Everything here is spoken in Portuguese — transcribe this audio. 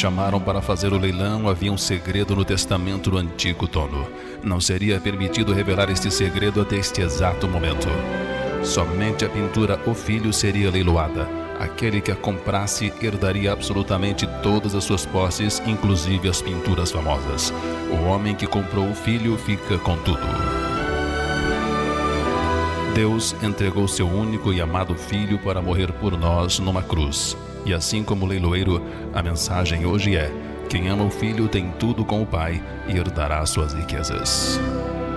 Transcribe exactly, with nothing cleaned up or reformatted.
chamaram para fazer o leilão, havia um segredo no testamento do antigo dono. Não seria permitido revelar este segredo até este exato momento. Somente a pintura O Filho seria leiloada. Aquele que a comprasse herdaria absolutamente todas as suas posses, inclusive as pinturas famosas. O homem que comprou o filho fica com tudo. Deus entregou seu único e amado Filho para morrer por nós numa cruz. E assim como o leiloeiro, a mensagem hoje é: quem ama o Filho tem tudo com o Pai e herdará suas riquezas.